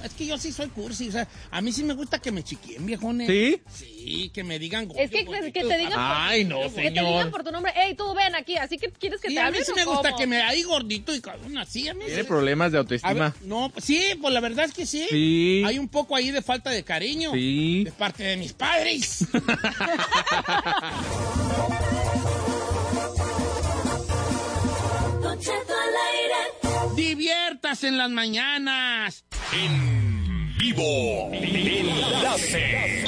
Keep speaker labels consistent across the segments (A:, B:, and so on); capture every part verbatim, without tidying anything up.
A: es que yo sí soy cursi, o sea, a mí sí me gusta que me chiquien, viejones.
B: ¿Sí?
A: Sí, que me digan...
C: Es que, que, que te digan...
B: Ay, no,
C: que
B: señor.
C: te digan por tu nombre, hey, tú ven aquí, así que quieres que
A: Sí,
C: te
A: a mí
C: hablen.
A: sí
C: ¿O
A: me gusta
C: cómo?
A: que me... Ahí gordito y cabrón, así, a mí
B: Tiene
A: sí.
B: problemas de
A: A
B: autoestima.
A: ver, no, pues sí, pues la verdad es que sí.
B: Sí.
A: Hay un poco ahí de falta de cariño.
B: Sí.
A: De parte de mis padres. Diviértase en las mañanas.
D: En vivo. Enlace.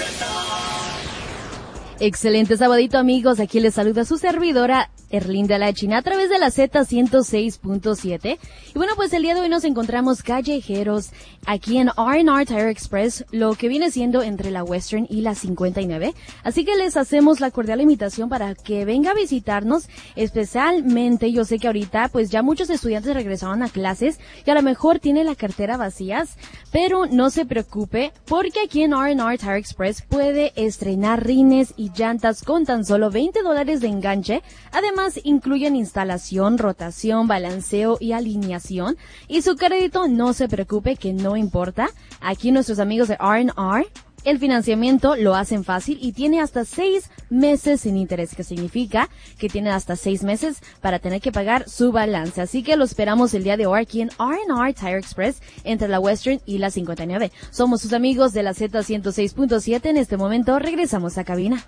E: Excelente sabadito, amigos. Aquí les saluda su servidora Erlinda La China a través de la Z ciento seis punto siete. Y bueno, pues el día de hoy nos encontramos callejeros aquí en R and R Tire Express, lo que viene siendo entre la Western y la cincuenta y nueve. Así que les hacemos la cordial invitación para que venga a visitarnos. Especialmente, yo sé que ahorita pues ya muchos estudiantes regresaron a clases y a lo mejor tiene la cartera vacías, pero no se preocupe porque aquí en R and R Tire Express puede estrenar rines y llantas con tan solo veinte dólares de enganche. Además, incluyen instalación, rotación, balanceo y alineación. Y su crédito, no se preocupe que no importa. Aquí nuestros amigos de R and R, el financiamiento lo hacen fácil y tiene hasta seis meses sin interés, que significa que tiene hasta seis meses para tener que pagar su balance. Así que lo esperamos el día de hoy aquí en R and R Tire Express entre la Western y la cincuenta y nueve. Somos sus amigos de la Z ciento seis punto siete. En este momento regresamos a cabina.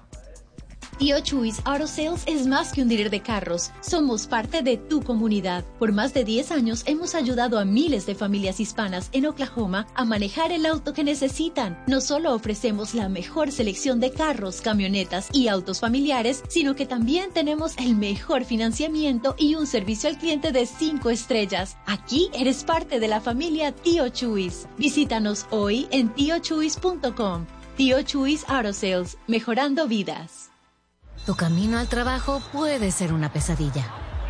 F: Tío Chuys Auto Sales es más que un dealer de carros. Somos parte de tu comunidad. Por más de diez años hemos ayudado a miles de familias hispanas en Oklahoma a manejar el auto que necesitan. No solo ofrecemos la mejor selección de carros, camionetas y autos familiares, sino que también tenemos el mejor financiamiento y un servicio al cliente de cinco estrellas. Aquí eres parte de la familia Tío Chuys. Visítanos hoy en tío chuys punto com. Tío Chuys Auto Sales, mejorando vidas.
G: Tu camino al trabajo puede ser una pesadilla.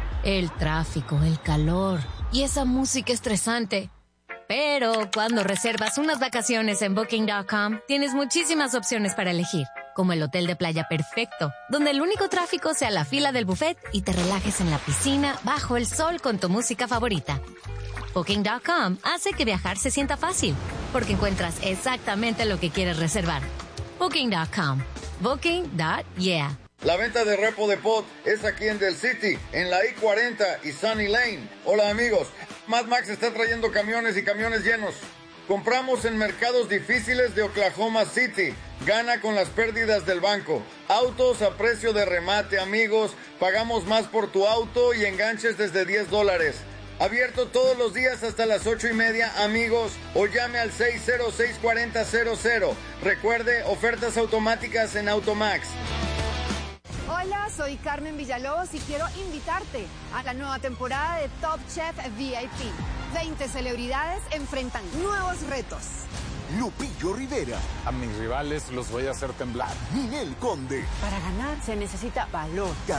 G: El tráfico, el calor y esa música estresante. Pero cuando reservas unas vacaciones en booking punto com, tienes muchísimas opciones para elegir, como el hotel de playa perfecto, donde el único tráfico sea la fila del buffet y te relajes en la piscina bajo el sol con tu música favorita. booking punto com hace que viajar se sienta fácil, porque encuentras exactamente lo que quieres reservar. booking punto com. booking punto yeah.
H: La venta de repo de pot es aquí en Del City, en la I cuarenta y Sunny Lane. Hola amigos, Mad Max está trayendo camiones y camiones llenos. Compramos en mercados difíciles de Oklahoma City. Gana con las pérdidas del banco. Autos a precio de remate, amigos. Pagamos más por tu auto y enganches desde diez dólares. Abierto todos los días hasta las ocho y media, amigos, o llame al seis cero seis, cuatro cero cero cero. Recuerde, ofertas automáticas en Automax.
I: Hola, soy Carmen Villalobos y quiero invitarte a la nueva temporada de Top Chef V I P. veinte celebridades enfrentan nuevos retos.
J: Lupillo Rivera.
K: A mis rivales los voy a hacer temblar.
J: Ninel Conde.
I: Para ganar se necesita valor.